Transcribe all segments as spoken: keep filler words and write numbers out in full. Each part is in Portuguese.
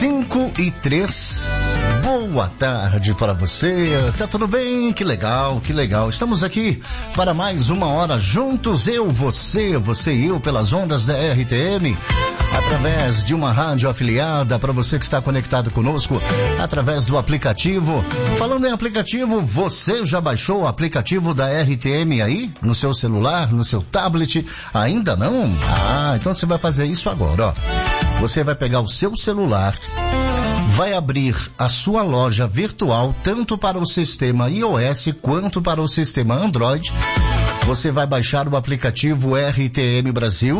cinco e três. Boa tarde para você. Tá tudo bem? Que legal, que legal. Estamos aqui para mais uma hora juntos, eu, você, você e eu, pelas ondas da R T M, através de uma rádio afiliada, para você que está conectado conosco, através do aplicativo. Falando em aplicativo, você já baixou o aplicativo da R T M aí? No seu celular, no seu tablet? Ainda não? Ah, então você vai fazer isso agora, ó. Você vai pegar o seu celular, vai abrir a sua loja virtual, tanto para o sistema iOS quanto para o sistema Android. Você vai baixar o aplicativo R T M Brasil.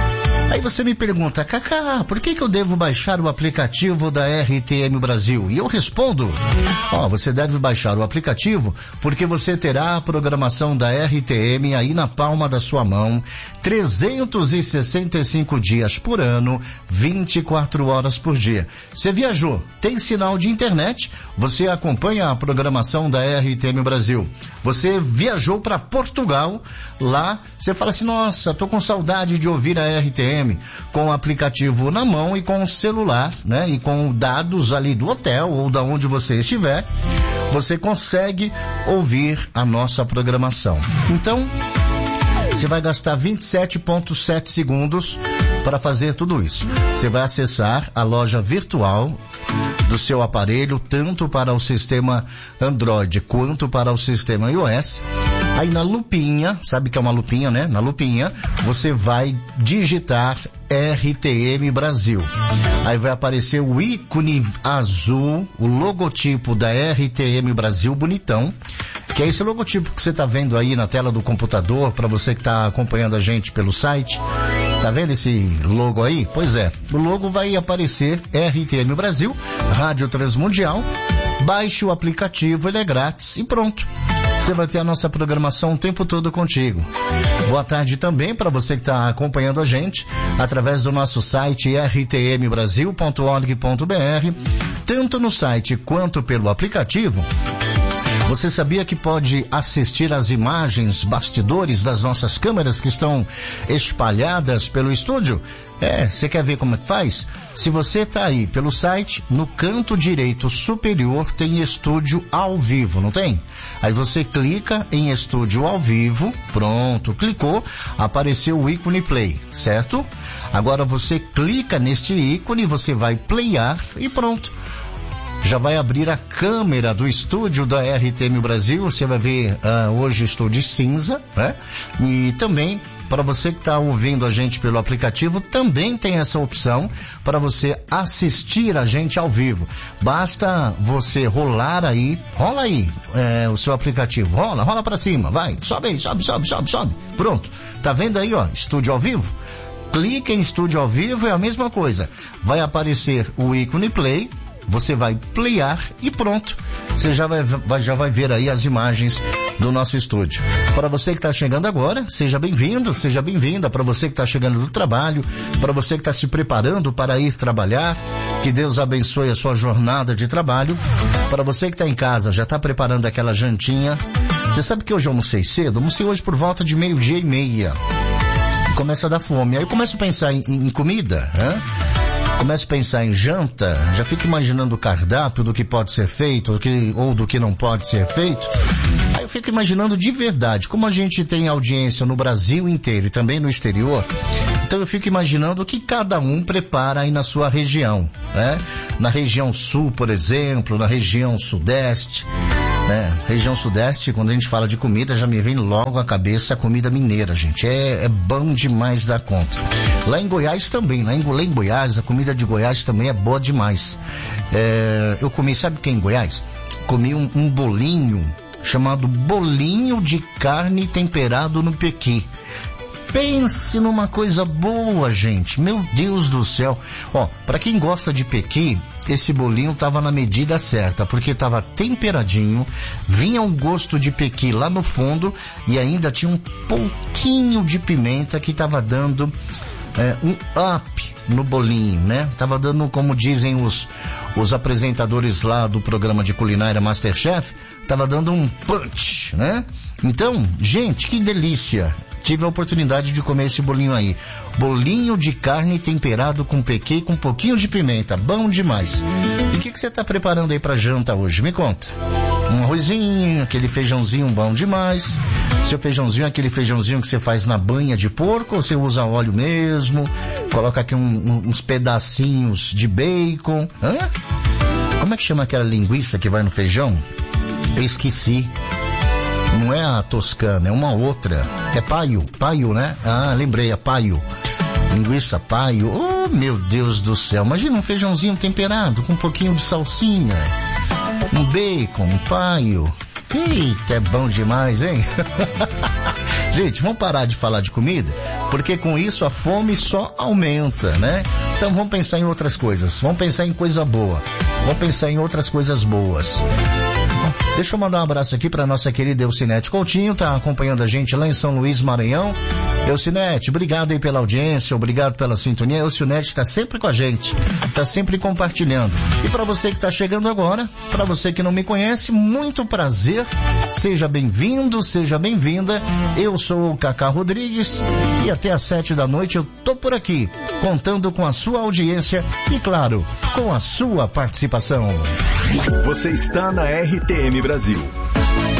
Aí você me pergunta, Cacá, por que que eu devo baixar o aplicativo da R T M Brasil? E eu respondo, ó, você deve baixar o aplicativo porque você terá a programação da R T M aí na palma da sua mão, trezentos e sessenta e cinco dias por ano, vinte e quatro horas por dia. Você viajou, tem sinal de internet, você acompanha a programação da R T M Brasil. Você viajou para Portugal, lá você fala assim, nossa, tô com saudade de ouvir a R T M. Com o aplicativo na mão e com o celular, né? E com dados ali do hotel ou da onde você estiver, você consegue ouvir a nossa programação. Então, você vai gastar vinte e sete vírgula sete segundos para fazer tudo isso. Você vai acessar a loja virtual do seu aparelho, tanto para o sistema Android quanto para o sistema iOS. Aí na lupinha, sabe que é uma lupinha, né? Na lupinha, você vai digitar R T M Brasil. Aí vai aparecer o ícone azul, o logotipo da R T M Brasil bonitão, que é esse logotipo que você está vendo aí na tela do computador, para você que está acompanhando a gente pelo site. Tá vendo esse logo aí? Pois é, o logo vai aparecer R T M Brasil, Rádio Transmundial. Baixe o aplicativo, ele é grátis e pronto. Você vai ter a nossa programação o tempo todo contigo. Boa tarde também para você que está acompanhando a gente através do nosso site r t m brasil ponto org ponto b r, tanto no site quanto pelo aplicativo. Você sabia que pode assistir às imagens, bastidores das nossas câmeras que estão espalhadas pelo estúdio? É, você quer ver como é que faz? Se você está aí pelo site, no canto direito superior tem estúdio ao vivo, não tem? Aí você clica em estúdio ao vivo, pronto, clicou, apareceu o ícone play, certo? Agora você clica neste ícone, você vai playar e pronto. Já vai abrir a câmera do estúdio da R T M Brasil, você vai ver uh, hoje estúdio cinza, né? E também, para você que está ouvindo a gente pelo aplicativo, também tem essa opção para você assistir a gente ao vivo. Basta você rolar aí, rola aí é, o seu aplicativo, rola, rola para cima, vai, sobe aí, sobe, sobe, sobe, sobe. Pronto, tá vendo aí, ó, estúdio ao vivo? Clica em estúdio ao vivo, é a mesma coisa. Vai aparecer o ícone play, você vai playar e pronto. Você já vai, já vai ver aí as imagens do nosso estúdio. Para você que está chegando agora, seja bem-vindo, seja bem-vinda. Para você que está chegando do trabalho, para você que está se preparando para ir trabalhar, que Deus abençoe a sua jornada de trabalho. Para você que está em casa, já está preparando aquela jantinha. Você sabe que hoje eu almocei cedo? Almocei hoje por volta de meio-dia e meia. Começa a dar fome. Aí eu começo a pensar em, em comida, né? Começo a pensar em janta, já fico imaginando o cardápio do que pode ser feito ou, que, ou do que não pode ser feito. Aí eu fico imaginando de verdade, como a gente tem audiência no Brasil inteiro e também no exterior, então eu fico imaginando o que cada um prepara aí na sua região, né? Na região sul, por exemplo, na região sudeste, né? Região sudeste, quando a gente fala de comida, já me vem logo à cabeça a comida mineira, gente. É, é bom demais da conta. Lá em Goiás também, lá em, lá em Goiás, a comida de Goiás também é boa demais. É, eu comi, sabe o que é em Goiás? Comi um, um bolinho chamado bolinho de carne temperado no pequi. Pense numa coisa boa, gente. Meu Deus do céu. Ó, pra quem gosta de pequi, esse bolinho tava na medida certa, porque tava temperadinho, vinha um gosto de pequi lá no fundo e ainda tinha um pouquinho de pimenta que tava dando é, um up no bolinho, né? Tava dando, como dizem os, os apresentadores lá do programa de culinária MasterChef, tava dando um punch, né? Então, gente, que delícia. Tive a oportunidade de comer esse bolinho aí. Bolinho de carne temperado com pequê e com um pouquinho de pimenta. Bom demais. E o que, que você tá preparando aí pra janta hoje? Me conta. Um arrozinho, aquele feijãozinho bom demais. Seu feijãozinho é aquele feijãozinho que você faz na banha de porco ou você usa óleo mesmo? Coloca aqui um, um, uns pedacinhos de bacon. Hã? Como é que chama aquela linguiça que vai no feijão? Eu esqueci. Não é a toscana, é uma outra. É paio, paio, né? Ah, lembrei, é paio. Linguiça paio. Oh, meu Deus do céu. Imagina um feijãozinho temperado com um pouquinho de salsinha. Um bacon, um paio. Eita, é bom demais, hein? Gente, vamos parar de falar de comida, porque com isso a fome só aumenta, né? Então vamos pensar em outras coisas. Vamos pensar em coisa boa. Vamos pensar em outras coisas boas. Deixa eu mandar um abraço aqui para nossa querida Elcinete Coutinho, tá acompanhando a gente lá em São Luís, Maranhão. Elcinete, obrigado aí pela audiência, obrigado pela sintonia. Elcinete está sempre com a gente, está sempre compartilhando. E para você que está chegando agora, para você que não me conhece, muito prazer, seja bem-vindo, seja bem-vinda. Eu sou o Cacá Rodrigues e até às sete da noite eu tô por aqui, contando com a sua audiência e, claro, com a sua participação. Você está na R T M Brasil.